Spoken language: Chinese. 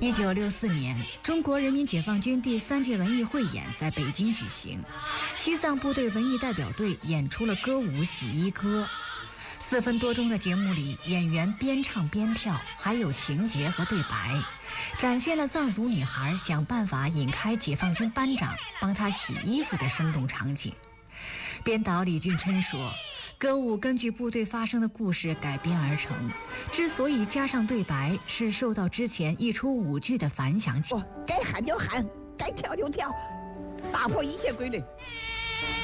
1964年，中国人民解放军第3届文艺汇演在北京举行，西藏部队文艺代表队演出了歌舞《洗衣歌》。4分多钟的节目里，演员边唱边跳，还有情节和对白，展现了藏族女孩想办法引开解放军班长帮她洗衣服的生动场景。编导李俊琛说，歌舞根据部队发生的故事改编而成，之所以加上对白，是受到之前一出舞剧的反响。 该喊就喊，该跳就跳，打破一切规律。